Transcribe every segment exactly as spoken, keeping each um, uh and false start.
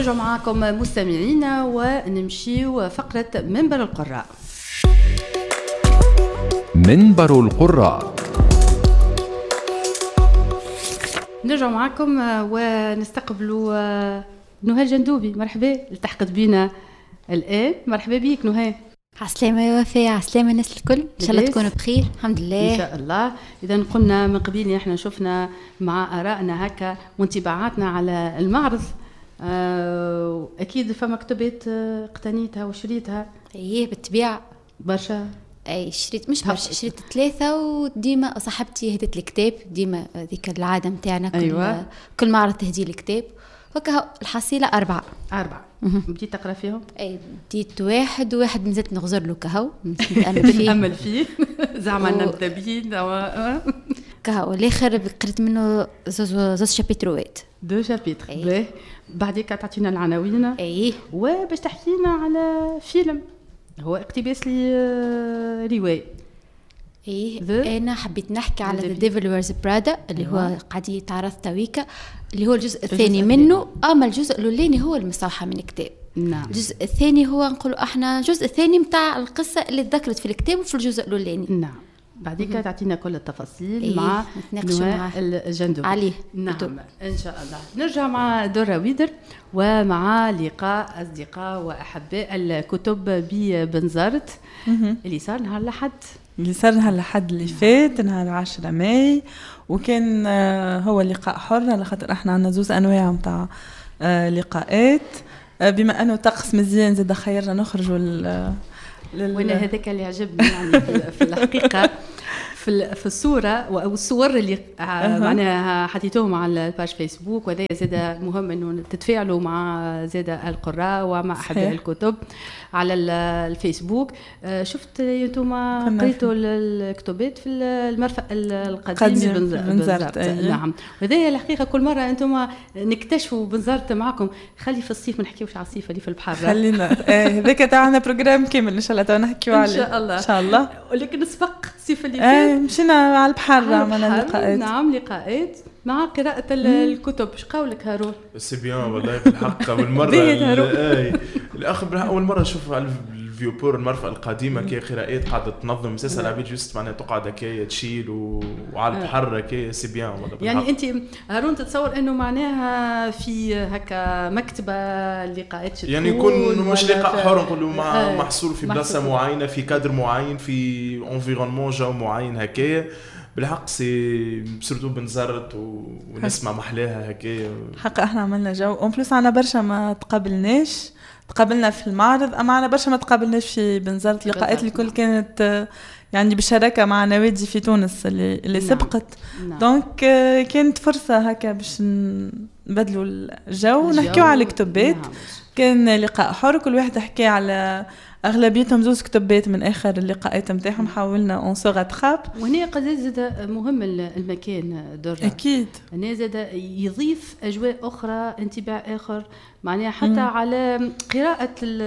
نرجع معاكم مستمعينا ونمشيو فقرة منبر القراء. منبر القراء نرجع معاكم ونستقبلوا نهى الجندوبي. مرحبا، التحقت بينا الآن. مرحبا بيك نهى. عسلامة يا وفاء، عسلامة الناس الكل، إن شاء الله تكونوا بخير. الحمد لله إن شاء الله. إذا قلنا من قبيل إحنا شفنا مع آرائنا هكا وانطباعاتنا على المعرض. أه أكيد فما كتبات اقتنيتها وشريتها. أيه بالطبيعة برشا. أي شريت مش برشا، شريت ثلاثة، وديما صاحبتي هدت الكتاب، ديما ذيك العادة متاعنا كل أيوة. كل معرض تهدي الكتاب. وكا الحصيلة أربعة أربعة. بديت تقرأ فيهم؟ أي بديت واحد وواحد نزلت نغزر له كهو نتأمل فيه نتأمل فيه زعما نبتبين كهو. والآخر قرأت منه زوز زوز شابيتروات دو شابيتر. باهي بعديك تعطينا العناوين. أيه وباش تحكينا على فيلم هو اقتباس لي رواية. ايه انا حبيت نحكي على ذا ديفل ويرز برادا اللي هو قاعد يتعرض تويكا، اللي هو الجزء الثاني منه. اما الجزء الاولاني هو المستوحى من الكتاب. نعم. الجزء الثاني هو نقولوا احنا الجزء الثاني متاع القصه اللي تذكرت في الكتاب وفي الجزء الاولاني. نعم. بعديك تعطينا كل التفاصيل. إيه مع نوى الجندوبي عليه. نعم كتب. ان شاء الله. نرجع مع دورة ويدر ومع لقاء اصدقاء واحباء الكتب ببنزرت اللي صار نهار الاحد اللي صار نهار الاحد اللي فات نهار عشرة ماي. وكان هو لقاء حر على خاطر احنا عندنا زوز انواع نتاع لقاءات. بما انه طقس مزيان زاد خيرنا نخرجوا لل وانا هذاك اللي عجبني يعني في الحقيقه في في الصوره او الصور اللي معناها حطيتوهم على الباج فيسبوك. وهذا زاد مهم انه تتفاعلوا مع زاد القراء ومع احباء الكتب على الفيسبوك. شفت انتم قريتوا الكتبات في المرفأ القديم بنزرت. نعم. وهذا الحقيقه كل مره انتم نكتشفوا بنزرت معكم. خلي في الصيف ما نحكيوش على الصيف اللي في البحر. خلينا هذاك تاعنا بروجرام كامل ان شاء الله تو نحكيو عليه ان شاء الله ان شاء الله. ولكن سبق الصيف اللي فات مشينا على البحر عملنا لقاءات. نعم لقاءات مع قراءة الكتب. ايش قولك هارون؟ سي بيان والله بالحق. أول مرة اي الأخ أول مرة أشوف على الفيو بور المرفأ القديمة كي قراءات قاعدة تنظم مسلسل عبيد جست معناها تقعد كي تشيل وعلى البحر كي سي بيان والله بالحق. يعني أنت هارون تتصور إنه معناها في هكا مكتبة لقاءات يعني يكون مش لقاء حر نقولوا مع محصور في بلاصة معينة في كادر معين في انفيرونمون جو معين هكايا. بالحق سي سورتو بنزرت ونسمع محلاها هكايا. حق احنا عملنا جو اون بليس. عنا برشا ما تقابلناش، تقابلنا في المعرض، اما عنا برشا ما تقابلناش في بنزرت. لقاءات الكل كانت يعني بشراكه مع نوادي في تونس اللي, اللي نعم. سبقت نعم. دونك كانت فرصه هكا باش نبدلوا الجو ونحكيو على الكتبات. نعم. كان لقاء حر، كل واحد حكى على اغلبيتهم زوز كتبات من اخر اللقاءات نتاعهم. حاولنا اون سو غاتراب. وهنا قد زاد مهم المكان دور اكيد. هنا زاد يضيف اجواء اخرى، انطباع اخر معناها حتى مم. على قراءه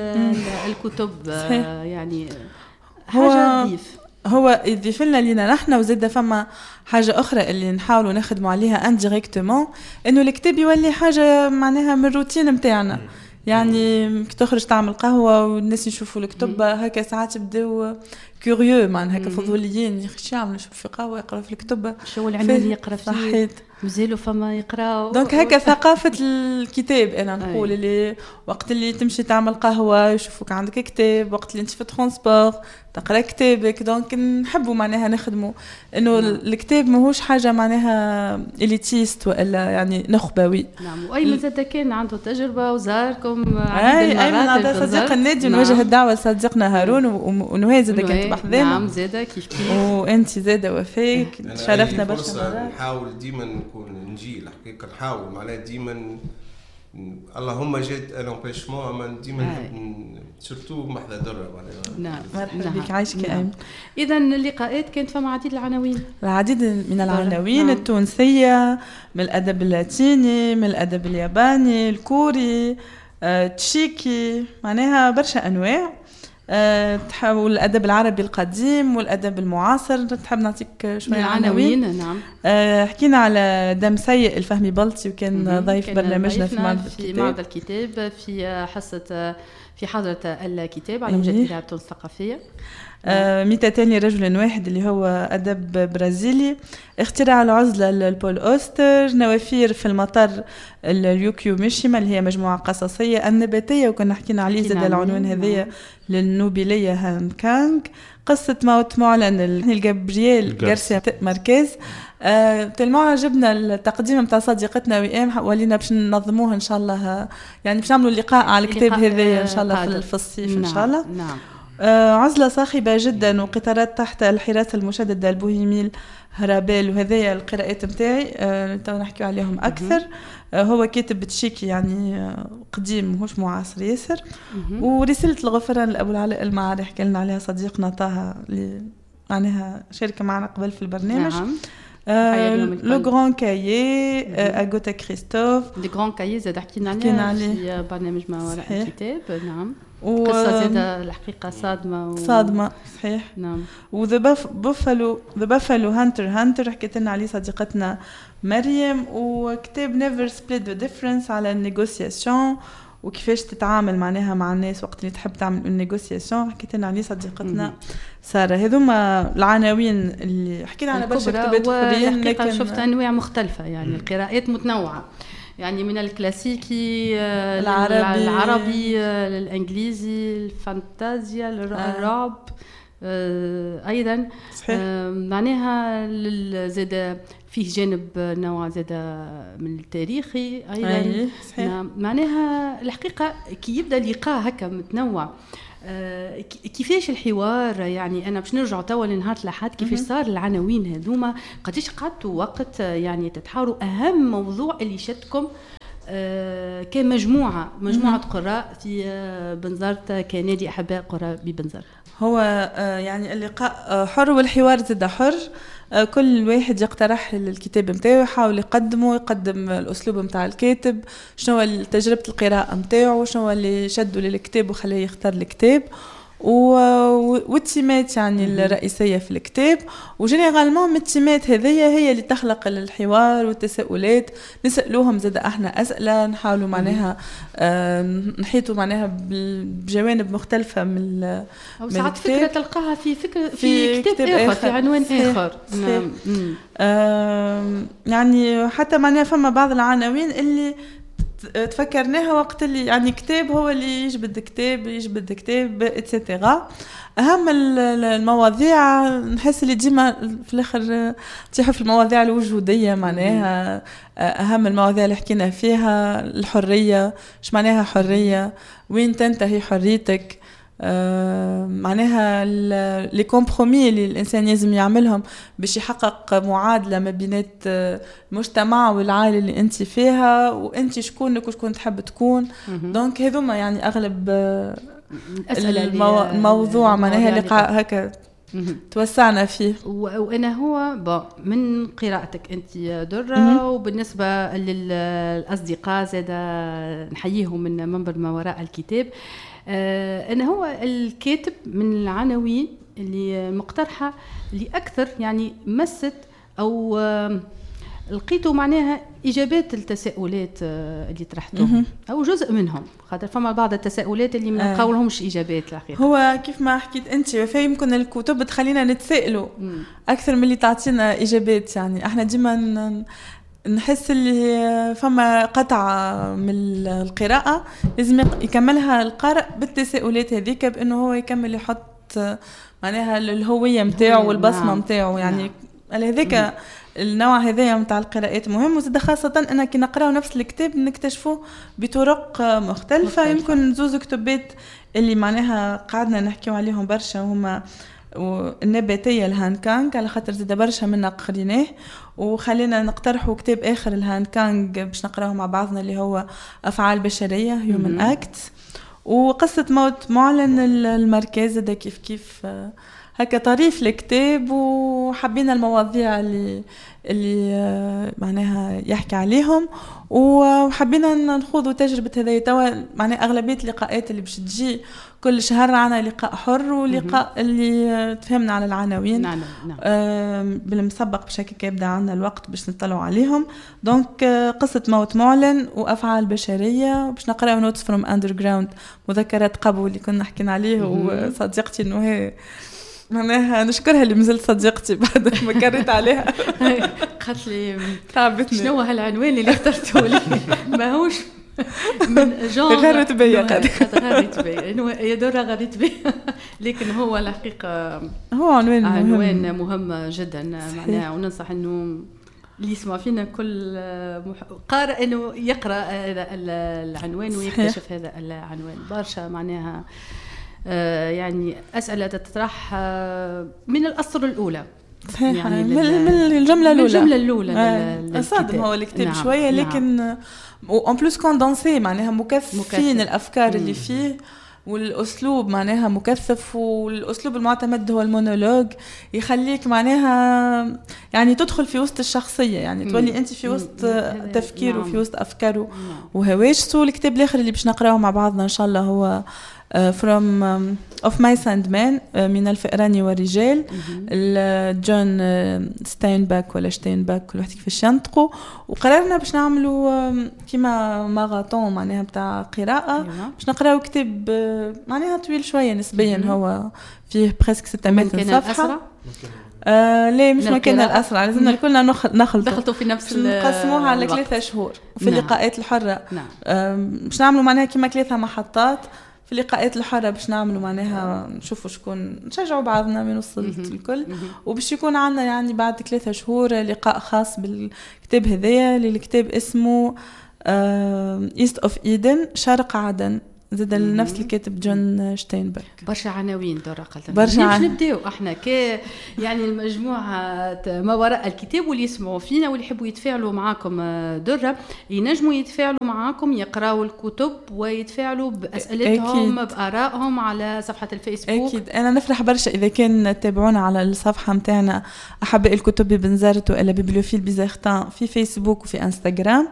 الكتب. صحيح. يعني حاجه تضيف هو يضيف لنا لينا نحن. وزاد فما حاجه اخرى اللي نحاولوا نخدموا عليها انديريكتومون، انه الكتاب يولي حاجه معناها من الروتين نتاعنا. يعني تخرج تعمل قهوه والناس يشوفوا الكتب هكا ساعات يبداو كوريو معناها هكا فضوليين يخشوا يعملوا يشوفوا في قهوه يقرا في الكتب. شو العنوان اللي يقرا فيه؟ صحيح. مازالوا فما يقراو. دونك هكا ثقافه الكتاب انا نقول اللي وقت اللي تمشي تعمل قهوه يشوفوك عندك كتاب، وقت اللي انت في ترونسبور تقرا كتابك. دونك نحبوا معناها نخدموا انه نعم. الكتاب ماهوش حاجه معناها اليتيست والا يعني نخبوي. نعم. واي مازال كان عنده تجربه وزاركم عديد المرات. اي صديق النادي نوجه نعم. الدعوه لصديقنا هارون ونهى زاد كانت بحذانا. نعم زاده كيف كيف. وانت زاده وفاء شرفنا برشا. نحاول ديما نكون نجي الحقيقه نحاول معناها ديما اللهم جات الامبيشمون اما ديما نحب سورتو محضه دره معناها. نعم مرحبا بك عايشك ايمن. اذا اللقاءات كانت فما عديد العناوين، العديد من العناوين نعم. التونسيه، من الادب اللاتيني، من الادب الياباني، الكوري، آه، تشيكي، معناها برشا انواع. أه تحاول الأدب العربي القديم والأدب المعاصر. تحب نعطيك شوية عناوين؟ نعم. أه حكينا على دم سيء الفهمي بلطي وكان ضيف برنامجنا في معرض الكتاب في معرض الكتاب في حصة في حضرة الكتاب على موجة إذاعة تونس الثقافية. آه مئتين لرجل واحد اللي هو أدب برازيلي. اختراع العزلة للبول أوستر. نوافير في المطر اليوكيو ميشيما اللي هي مجموعة قصصية النباتية وكنا حكينا عليه زاد العنوان هذية للنوبيلية هان كانغ. قصة موت معلن الجابرييل غارسيا ماركيز. آه تلمو عجبنا التقديم متاع صديقتنا وئام ولينا باش ننظموه ان شاء الله يعني باش نعملوا لقاء على الكتاب هذايا ان شاء الله في الصيف ان شاء الله. نعم. آه عزلة صاخبة جدا وقطارات تحت الحراسة المشددة البوهيميل هرابيل وهذيا القراءات متاعي آه تو نحكيو عليهم أكثر. آه هو كاتب تشيكي يعني آه قديم مهوش معاصر ياسر. ورسالة الغفران لأبو العلاء المعاري حكى لنا عليها صديقنا طه اللي معناها شاركة معنا قبل في البرنامج. نعم. لو غران كايي أغوتا كريستوف. لو غران كايي زاد حكينا عليه في برنامج ما وراء الكتاب. نعم. قصة زادة الحقيقة صادمة و... صادمة صحيح. نعم. وذا بوفالو ذا بوفالو هانتر هانتر حكيت لنا عليه صديقتنا مريم. وكتاب نيفر سبليت ذا ديفرنس على النيغوسياسيون وكيفاش تتعامل معناها مع الناس وقت اللي تحب تعمل النيغوسياسيون حكيت لنا عليه صديقتنا سارة. هذوما العناوين اللي حكينا على برشا كتابات اخرين لكن شفت انواع مختلفة يعني القراءات متنوعة يعني من الكلاسيكي العربي العربي الانجليزي الفانتازيا الرعب آه ايضا آه معناها زاد فيه جانب نوع زاد من التاريخي ايضا. نعم. معناها الحقيقه كي يبدا لقاء هكا متنوع آه كيفاش الحوار يعني انا باش نرجع توا لنهار الاحد كيفاش صار العناوين هذوما قديش قعدتوا وقت يعني تتحاوروا اهم موضوع اللي شدكم آه كمجموعه مجموعه قراء في آه بنزرت كنادي احباء قراء ببنزرت. هو آه يعني اللقاء حر والحوار زاد حر. آه كل واحد يقترح الكتاب نتاعو يحاول يقدمه يقدم الاسلوب نتاع الكاتب شنو تجربه القراءه نتاعو شنو اللي شدوا للكتاب وخليه يختار الكتاب والتيمات يعني الرئيسية في الكتاب. وجينيرالمون من التيمات هذية هي اللي تخلق الحوار والتساؤلات. نسألوهم زاد احنا أسئلة نحاولوا معناها آه نحيطوا معناها بجوانب مختلفة من أو ساعات فكرة تلقاها في فكرة في, في كتاب, كتاب آخر, آخر في عنوان آخر. نعم. آه يعني حتى معناها فما بعض العناوين اللي تفكرناها وقت اللي يعني كتاب هو اللي يجبد كتاب يجبد كتاب اتسيتيرا. اهم المواضيع نحس اللي ديما في الاخر تيحوا في المواضيع الوجوديه معناها اهم المواضيع اللي حكينا فيها الحريه ايش معناها حريه وين تنتهي حريتك آه معناها لي كومبرومي اللي الانسان لازم يعملهم باش يحقق معادله ما بينات المجتمع والعائله اللي انت فيها وانت شكونك وشكون تحب تكون. دونك هذوما يعني اغلب المو... الموضوع معناها لقاء هكا توسعنا فيه. وانا هو من قراءتك انت دره وبالنسبه للاصدقاء زاد نحييهم من منبر ما وراء الكتاب. آه أنا هو الكاتب من العناوين اللي مقترحة اللي أكثر يعني مست أو آه لقيته معناها إجابات التساؤلات آه اللي طرحتهم أو جزء منهم خاطر فما بعض التساؤلات اللي ما نقولهمش آه. إجابات الحقيقة. هو كيف ما حكيت أنت وفي يمكن الكتب تخلينا نتسائلوا أكثر من اللي تعطينا إجابات يعني إحنا ديما نحس اللي فما قطعة من القراءة لازم يكملها القارئ بالتساؤلات هذيك بأنه هو يكمل يحط معناها الهوية متاعه والبصمة متاعه يعني على هذيك النوع هذايا متاع القراءات مهم. وزاد خاصة أنا كي نقرأ نفس الكتاب نكتشفه بطرق مختلفة, مختلفة. يمكن زوز كتبات اللي معناها قعدنا نحكي عليهم برشا هما والنباتية الهان كانغ على خاطر زاد برشا منا قريناه وخلينا نقترحوا كتاب آخر الهان كانغ باش نقرأه مع بعضنا اللي هو أفعال بشرية Human Acts. وقصة موت معلن المركز ده كيف كيف هكا طريف الكتاب، وحبينا المواضيع اللي اللي معناها يحكي عليهم، وحبينا نخوضوا تجربة هذا. توا معناها أغلبية اللقاءات اللي باش تجي كل شهر عنا لقاء حر، ولقاء اللي تفهمنا على العناوين. نعم نعم. بالمسبق بشكل يبدأ عنا الوقت باش نطلعوا عليهم. دونك قصة موت معلن وأفعال بشرية، باش نقرأ نوتس فروم أندرجراوند، مذكرات قبو اللي كنا حكينا عليه. وصديقتي إنه هي معناها نشكرها اللي مازلت صديقتي بعد ما كريت عليها. قالت لي تعبتني شنو هالعنوان اللي اخترته لي؟ ماهوش من جون غرت بيا قد غرت بيا انه يا دورة غرت بيا، لكن هو الحقيقة هو عنوان عنوان مهم جدا معناها. وننصح انه اللي يسمع فينا كل قارئ انه يقرأ هذا العنوان ويكتشف هذا العنوان. برشا معناها يعني أسئلة تطرح من الأسطر الأولى، يعني من الجملة الأولى الجملة الأولى صادم هو الكتاب. نعم. شوية لكن نعم. وان بلوس كوندونسي معناها مكثفين الأفكار مم. اللي فيه، والأسلوب معناها مكثف، والأسلوب المعتمد هو المونولوج، يخليك معناها يعني تدخل في وسط الشخصية، يعني تولي أنت في وسط مم. تفكيره نعم. في وسط أفكاره نعم. وهواش. سو الكتاب الآخر اللي باش نقرأه مع بعضنا إن شاء الله هو Uh, from um, of Mice and Men uh, من الفئران والرجال جون ستاينباك ولا شتاينباك كل واحد كيفاش ينطقوا. وقررنا باش نعملوا um, كيما ماراثون معناها بتاع قراءة باش نقراو كتاب uh, معناها طويل شوية نسبيا mm-hmm. هو فيه بريسك ستة مئة صفحة. آه ليه مش مكان الأسرع، لازمنا الكلنا نخلطوا دخلتوا في نفس نقسموها على ثلاثة شهور في نعم. اللقاءات الحرة نعم. آه باش نعملوا معناها كيما ثلاثة محطات في اللقاءات الحرة باش نعملوا معناها نشوفوا شكون نشجعوا بعضنا من وصلت الكل. وباش يكون عندنا يعني بعد ثلاثة شهور لقاء خاص بالكتاب هذايا. للكتاب اسمه إيست أوف إيدن، شرق عدن، زاد نفس الكاتب جون شتاينباك. برشا عناوين دورة قلت برشا باش نبداو احنا كي يعني المجموعة ما وراء الكتاب، واللي يسمعوا فينا واللي يحبوا يتفاعلوا معاكم درة ينجموا يتفاعلوا معاكم، يقراوا الكتب ويتفاعلوا بأسئلتهم أكيد. بآرائهم على صفحة الفيسبوك. أكيد أنا نفرح برشا إذا كان تابعونا على الصفحة متاعنا أحب الكتب بنزرت ولا بيبليوفيل بيزاختان في فيسبوك وفي انستغرام.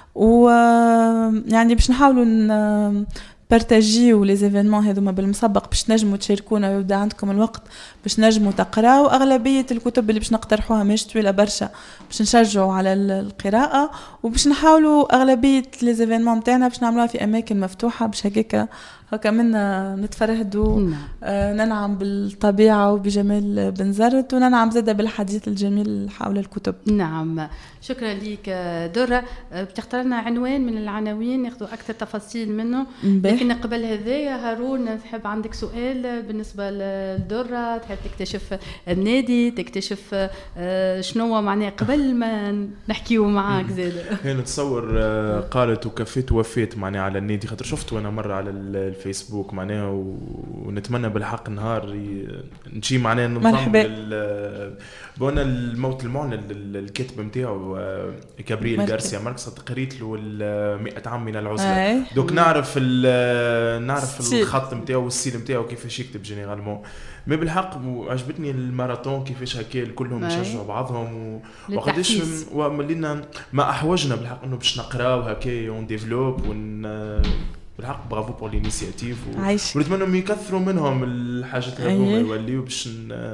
ويعني باش نحاولوا ن بارتاجيو لي زيفينمون هذوما بالمسبق باش نجموا تشاركونا ويبدا عندكم الوقت باش نجموا تقراو. اغلبيه الكتب اللي باش نقترحوها مش طويله برشا باش نشجعوا على القراءه، وباش نحاولوا اغلبيه لي زيفينمون نتاعنا باش نعملوها في اماكن مفتوحه باش هكاك هكا منا نتفرهدوا آه ننعم بالطبيعه وبجمال بنزرت، وننعم زاده بالحديث الجميل حول الكتب. نعم شكرا لك درة. بتختار لنا عنوان من العناوين ناخذ اكثر تفاصيل منه مبه. لكن قبل هذا هارون تحب عندك سؤال بالنسبه لدرة؟ تحب تكتشف النادي، تكتشف شنو معناه قبل ما نحكيو معاك زاد؟ هي نتصور قالت وكفيت وفيت معناه على النادي، خاطر شفت وانا مره على الفيسبوك معناه، ونتمنى بالحق نهار نجي معناه ننضم لل بونا الموت المعنى الكاتب نتاعو كابرييل غارسيا ماركس قريت له مئة عام من العزلة. دوك نعرف نعرف الخط نتاعو والسيل نتاعو كيفاش يكتب جينيرالمون. ما بالحق عجبتني الماراثون كيفاش هكا كلهم يشجعوا بعضهم وقداش وملينا ما احوجنا بالحق انه باش نقراو هكا اون ديفلوب ون بالحق برافو بور لينيسياتيف ونتمنى انهم يكثروا منهم الحاجات هذوما يوليو باش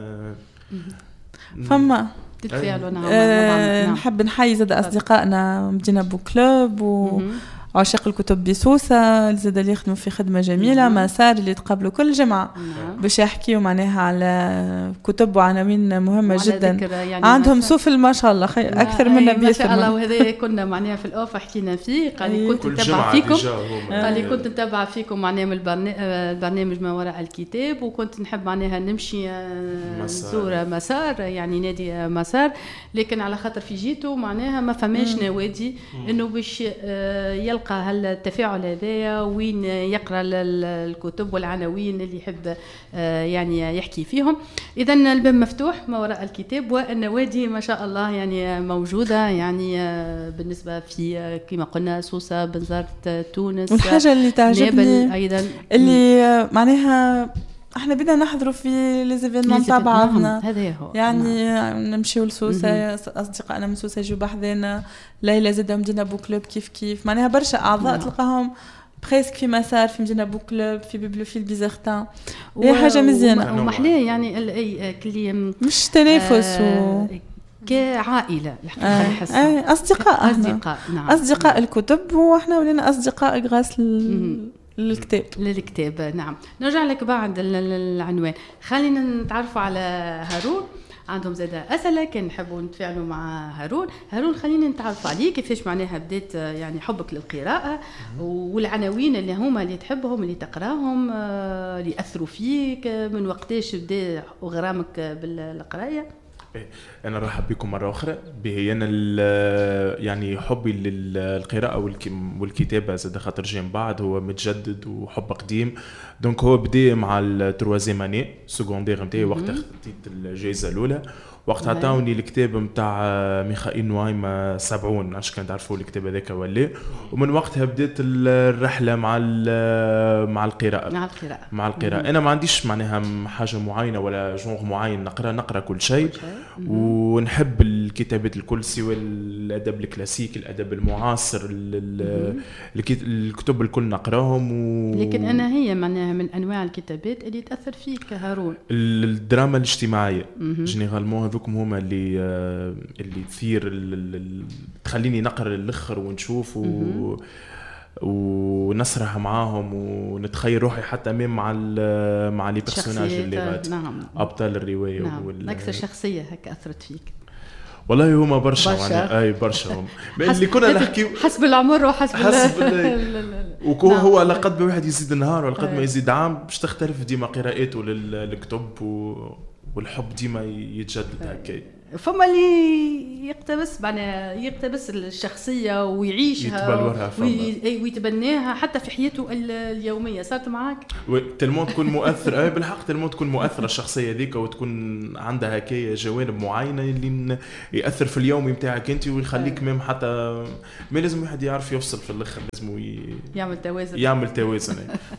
فما تتفاعلوا. نعم أه نحب نحيي زاد اصدقائنا مدينه بوك كلوب و عشاق الكتب بسوسة زاد اللي يخدموا في خدمة جميلة. نعم. مسار اللي تقابلوا كل جمعة. نعم. باش يحكيوا معناها على كتب وعناوين مهمة جدا يعني عندهم سفل ما شاء الله خي... أكثر منا بيسر ما شاء الله. وهذا كنا معناها في الأوف حكينا فيه قال لي كنت نتابع فيكم قال لي كنت نتابع فيكم معناها من البرنامج ما وراء الكتاب، وكنت نحب معناها نمشي نزور مسار يعني نادي مسار، لكن على خاطر في جيتو معناها ما فماش نوادي انه باش يلقى هالتفاعل هذايا وين يقرأ الكتب والعناوين اللي يحب يعني يحكي فيهم. إذن الباب مفتوح ما وراء الكتاب، والنوادي ما شاء الله يعني موجودة يعني بالنسبة في كما قلنا سوسة بنزرت تونس. والحاجة اللي تعجبني أيضا اللي معناها احنا بدنا نحضروا في ليزيفينمون تاع بعضنا. هذا هو يعني نعم. نمشيو لسوسه، اصدقائنا من سوسه يجوا بحذنا، ليلى زاده مدينه بوك كلوب كيف كيف، معناها برشا اعضاء نعم. تلقاهم بريسك في مسار في مدينه بوك كلوب في بيبلوفيل بيزرتان، هي حاجه مزيانه ومحلاه يعني كلي مش تنافس آه و... كعائله الحقيقه نحس آه آه اصدقاء اصدقاء نعم. اصدقاء الكتب، واحنا ولينا اصدقاء غراس ل... للكتاب للكتاب نعم. نرجع لك بعد العنوان، خلينا نتعرفوا على هارون. عندهم زادة أسئلة كان نحبوا نتفاعلوا مع هارون. هارون خلينا نتعرفوا عليك، كيفاش معناها بديت يعني حبك للقراءة والعناوين اللي هما اللي تحبهم اللي تقراهم اللي أثروا فيك، من وقتاش بدا غرامك بالقراية؟ أنا رحب بكم مرة أخرى. به أنا يعني حبي للقراءة والكتابة زاد خاطر جيم بعد هو متجدد وحب قديم. دونك هو بدأ مع التروازيم اني سكوندير نتاعي وقت خديت الجائزة الأولى، وقت عطاوني الكتاب نتاع ميخائيل نوايم سبعون، عشان كنت تعرفوا الكتاب هذاك ولا. ومن وقتها بدأت الرحلة مع مع القراءة مع القراءة مع القراءة. أنا ما عنديش معناها حاجة معينة ولا جونغ معين نقرأ نقرأ كل شيء، ونحب الكتابات الكل سواء الأدب الكلاسيكي الأدب المعاصر الكتب الكل نقراهم و... لكن أنا هي معناها من أنواع الكتابات اللي تأثر فيك هارون الدراما الاجتماعية جينيرالمون، هذوكم هما اللي اللي تثير تخليني نقرأ الأخر ونشوف و... ونسرح معاهم ونتخيل روحي حتى مين مع ال مع لي بيرسوناج اللي غادي نعم. ابطال الروايه نعم. وال... اكثر شخصيه هيك اثرت فيك؟ والله هما برشا يعني اي برشا هم اللي كنا نحكي حسب العمر وحسب حسب وكو نعم. هو على قد ما واحد يزيد النهار وعلى قد ما يزيد عام باش تختلف ديما قراءاته للكتب و... والحب ديما يتجدد هكا. فما اللي يقتبس معناها يقتبس الشخصيه ويعيشها وي... ويتبناها حتى في حياته اليوميه. صارت معك تلمون تكون مؤثر اي بالحق تلمون تكون مؤثره الشخصيه ذيك وتكون عندها هكايا جوانب معينه اللي ياثر في اليوم نتاعك انت ويخليك ميم حتى ما لازم واحد يعرف يوصل في الاخر لازم ي... يعمل توازن يعمل توازن